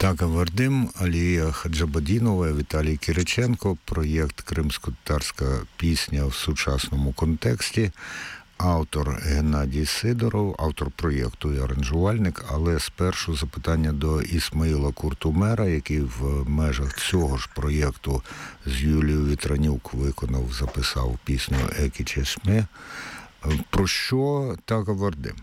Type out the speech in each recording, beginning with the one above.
Тага Вардим, Алія Хаджабадінова, Віталій Кириченко. Проєкт «Кримсько-татарська пісня в сучасному контексті». Автор Геннадій Сидоров, автор проєкту і аранжувальник, але спершу запитання до Ісмаїла Куртумера, який в межах цього ж проєкту з Юлією Вітранюк записав пісню «Екі Чешме». Про що Тага Вардим?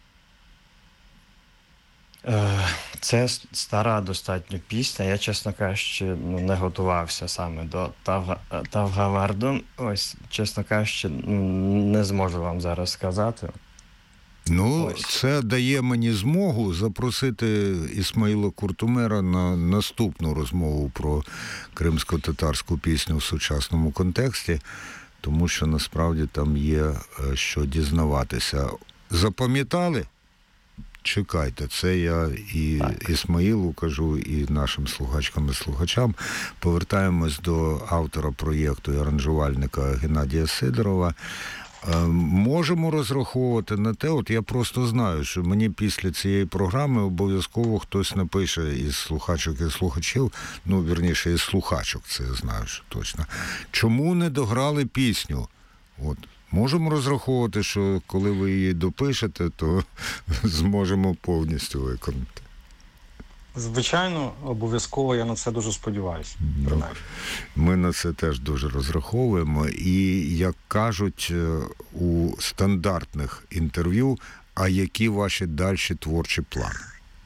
Це стара достатньо пісня. Я, чесно кажучи, не готувався саме до Тага Вардим. Ось, чесно кажучи, не зможу вам зараз сказати. Це дає мені змогу запросити Ісмаїла Куртумера на наступну розмову про кримсько-татарську пісню в сучасному контексті, тому що насправді там є що дізнаватися. Запам'ятали? Чекайте, це я і Ісмаїлу кажу, і нашим слухачкам і слухачам. Повертаємось до автора проєкту і аранжувальника Геннадія Сидорова. Можемо розраховувати на те, от я просто знаю, що мені після цієї програми обов'язково хтось напише із слухачок і слухачів, вірніше, із слухачок, це я знаю, що точно. Чому не дограли пісню? От. Можемо розраховувати, що коли ви її допишете, то зможемо повністю виконати. Звичайно, обов'язково, я на це дуже сподіваюся. Ми на це теж дуже розраховуємо. І, як кажуть у стандартних інтерв'ю, а які ваші дальші творчі плани?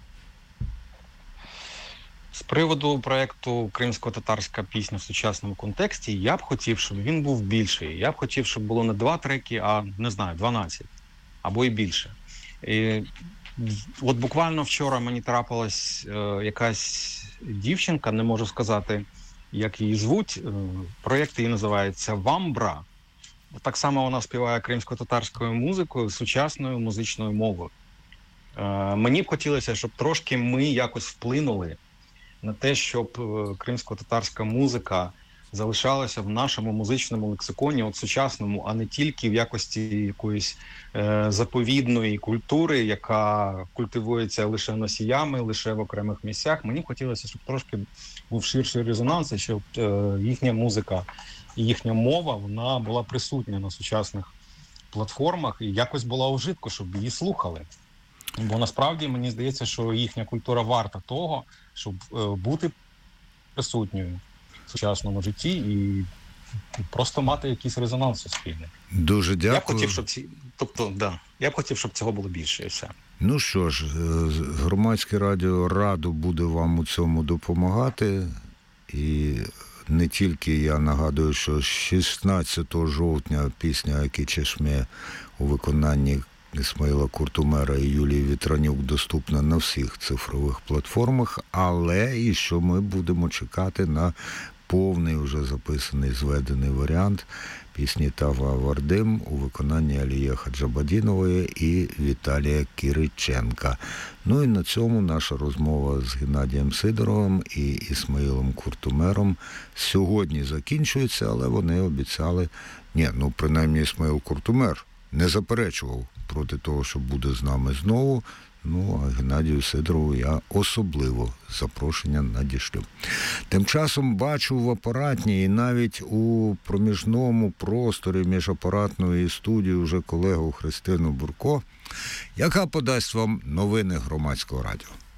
З приводу проєкту «Кримсько-татарська пісня в сучасному контексті» я б хотів, щоб він був більший. Я б хотів, щоб було не 2 треки, а, 12, або і більше. І от буквально вчора мені трапилась якась дівчинка, не можу сказати, як її звуть. Проєкт її називається «Вамбра». Так само вона співає кримсько-татарською музикою, сучасною музичною мовою. Мені б хотілося, щоб трошки ми якось вплинули на те, щоб кримсько-татарська музика залишалася в нашому музичному лексиконі, от сучасному, а не тільки в якості якоїсь заповідної культури, яка культивується лише носіями, лише в окремих місцях. Мені хотілося, щоб трошки був ширший резонанс, і щоб їхня музика і їхня мова, вона була присутня на сучасних платформах і якось була ужитку, щоб її слухали. Бо насправді мені здається, що їхня культура варта того, щоб бути присутньою в сучасному житті і просто мати якийсь резонанс суспільний. Дуже дякую. Я б хотів, щоб цього було більше і все. Ну що ж, Громадське радіо радо буде вам у цьому допомагати. І не тільки, я нагадую, що 16 жовтня пісня «Екі Чешме» у виконанні Ісмаїла Куртумера і Юлії Вітранюк доступна на всіх цифрових платформах, але і що ми будемо чекати на повний, вже записаний, зведений варіант пісні «Тага Вардим» у виконанні Алії Хаджабадінової і Віталія Кириченка. Ну і на цьому наша розмова з Геннадієм Сидоровим і Ісмаїлом Куртумером сьогодні закінчується, але вони обіцяли, принаймні Ісмаїл Куртумер не заперечував проти того, що буде з нами знову. А Геннадію Сидорову я особливо запрошення надішлю. Тим часом бачу в апаратній і навіть у проміжному просторі між апаратною і студією вже колегу Христину Бурко, яка подасть вам новини Громадського радіо.